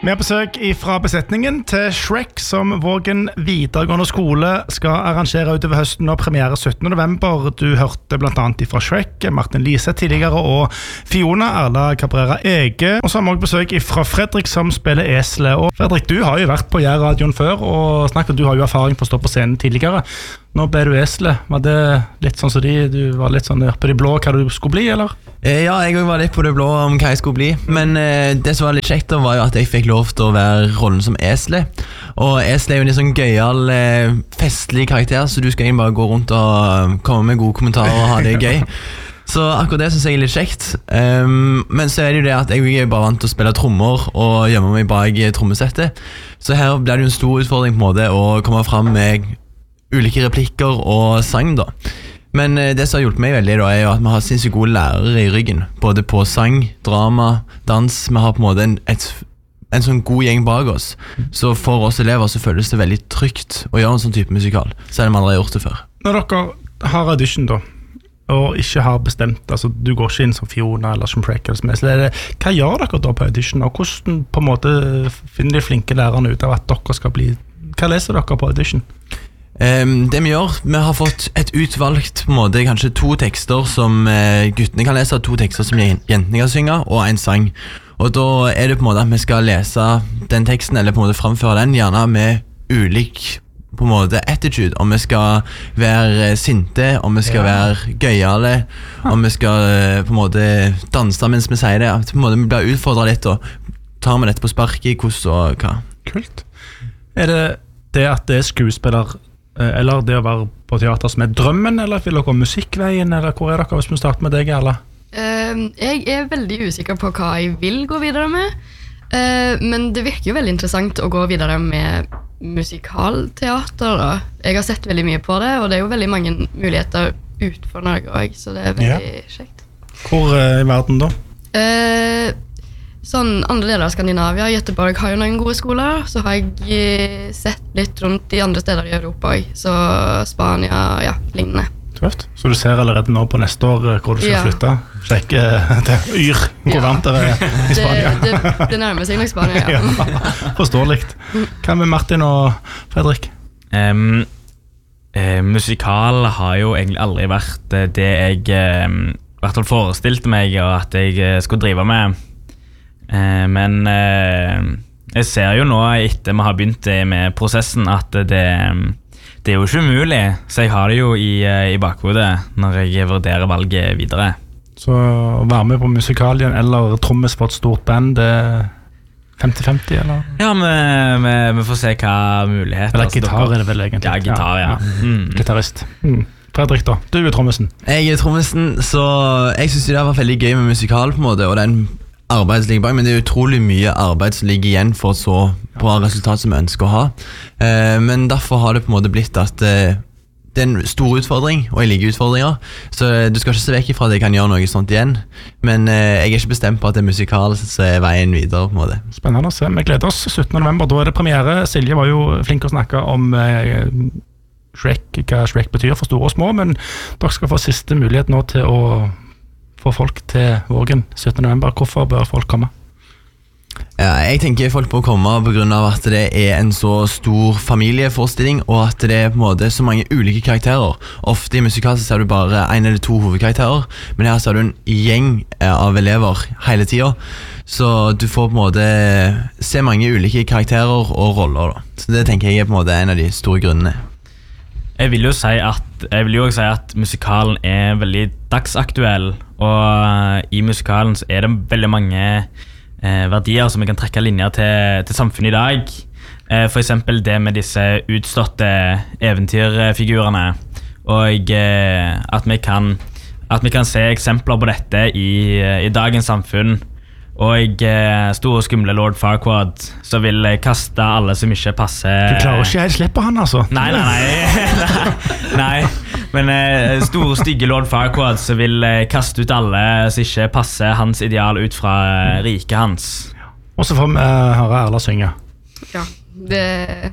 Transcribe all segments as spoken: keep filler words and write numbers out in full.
Vi har besøk fra besetningen til Shrek, som Vågen videregående skole skal arrangere utover høsten og premiere syttende november. Du hørte blant annet fra Shrek, Martin Lise tidligere, og Fiona Erla Cabrera Ege. Og så har vi også besøk fra Fredrik, som spiller Esle. Og Fredrik, du har jo vært på Jærradioen før, og snakket, du har jo erfaring på å stå på scenen tidligere. Nå ble du Esle. Var det litt sånn som de? Du var litt sånn på de blå hva du skulle bli, eller? Ja, jeg var litt på det blå om hva jeg skulle bli. Men eh, det som var litt kjekt da, var jo at jeg fikk lov til å være rollen som Esle. Og Esle er jo en litt sånn gøyal, eh, festlig karakter, så du skal egentlig bare gå rundt og komme med gode kommentarer og ha det gøy. Så akkurat det synes jeg er litt kjekt. um, Men så er det jo det at jeg er bare vant til å spille trommer og gjemme meg bak trommesettet. Så her blir det jo en stor utfordring på en måte å komme frem med ulike replikker og sang da. Men det som har hjulpet meg veldig da, er jo at vi har sinnssykt gode lærere i ryggen. Både på sang, drama, dans. Vi har på en måte en, et, en sånn god gjeng bak oss. Så for oss elever så føles det veldig trygt å gjøre en sånn type musikal, selv om man aldri har gjort det før. Når dere har audition da, og ikke har bestemt, altså du går ikke inn som Fiona eller som Shrek eller som Esle, hva gjør dere da på audition, og hvordan på en måte finner de flinke lærerne ut av at dere skal bli, hva leser dere på audition? Um, det vi gjør, vi har fått et utvalgt på en måte, kanskje to tekster som uh, guttene kan lese, to tekster som jentene kan synge, og en sang. Og da er det på en måte at vi skal lese den teksten, eller på en måte framføre den, gjerne med ulik på en måte attitude, om vi skal være sinte, om vi skal ja. være gøyale, om vi skal uh, på en måte danse mens vi sier det, at på en måte vi blir utfordret litt, og tar vi dette på sparket, hvordan og hva. Kult. Er det det at det er skuespiller, eller det å være på teater som er drømmen, eller vil dere gå musikkveien, eller hvor er dere hvis vi starter med deg, Erla? Uh, jeg er veldig usikker på hva jeg vil gå videre med, uh, men det virker jo veldig interessant å gå videre med musikalteater da. Jeg har sett veldig mye på det, og det er jo veldig mange muligheter utenfor Norge også, så det er veldig ja. kjekt. Hvor uh, i verden da? Uh, Sånn andre deler av Skandinavia, Göteborg har jo noen gode skoler, så har jeg sett litt rundt i andre steder i Europa også, så Spania, ja, lignende. Tøft. Så du ser allerede nå på neste år hvor du skal ja. flytte, sjekke til Yr, hvor ja. varmt det er i Spania. Det, det, det nærmer seg nok Spania, ja. ja forståeligt. Hva med Martin og Fredrik? Um, eh, musikal har jo egentlig aldri vært det jeg eh, hvert fall forestilte meg og at jeg skulle drive med. Eh, men eh, jeg ser jo nå etter vi har begynt med prosessen at det, det er jo ikke umulig, så jeg har det jo i, i bakhodet når jeg vurderer valget videre. Så å være med på musikalien eller trommes for et stort band, det er femti femti eller? Ja, vi, vi, vi får se hva muligheter. Eller gitar er det vel egentlig? Ja, gitar, ja. ja. Mm. Gitarist. Mm. Fredrik da, du er trommesen. Jeg er trommesen, så jeg synes det har vært veldig gøy med musikal på en måte, og den arbeid som ligger bak, men det er utrolig mye arbeid som ligger igjen for et så bra resultat som vi ønsker å ha. Eh, men derfor har det på en måte blitt at eh, det er en stor utfordring, og jeg liker utfordringer, så du skal ikke se vekk ifra at jeg kan gjøre noe sånt igjen, men eh, jeg er ikke bestemt på at det er musikal, så er veien videre på en måte. Spennende å se, vi gleder oss syttende november, da er det premiere. Silje var jo flink å snakke om eh, Shrek, hva Shrek betyr for store og små, men dere skal få siste mulighet nå til å få folk til Vågen syttende november. Hvorfor bør folk komme? Ja, jeg tenker folk bør komme på grunn av at det er en så stor familieforestilling, og at det er på en måte så mange ulike karakterer. Ofte i musikal så ser du bare en eller to hovedkarakterer, men her ser du en gjeng av elever hele tiden. Så du får på en måte se mange ulike karakterer og roller da. Så det tenker jeg er på en måte en av de store grunnene. Jeg vil jo si at, jeg vil jo også si at musikalen er veldig dagsaktuell, og i musikalen så er det veldig mange eh, verdier som vi kan trekke linjer til, til samfunnet i dag. Eh, for eksempel det med disse utståtte eventyrfigurene, og eh, at, vi kan, at vi kan se eksempler på dette i, i dagens samfunn. Og eh, store skumle Lord Farquaad så vil kaste alle som ikke passer. Du klarer ikke helt slippe han altså. Nei, nei, nei, nei. Men eh, store stygge Lord Farquaad så vil eh, kaste ut alle som ikke passer hans ideal ut fra eh, riket hans. Og så får vi uh, høre Erla synge. Ja, det...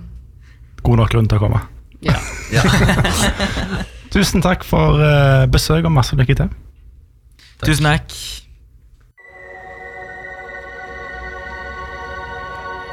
God nok grunn til å komme. Ja, ja. Tusen takk for uh, besøk og masse lykke til. Tusen takk.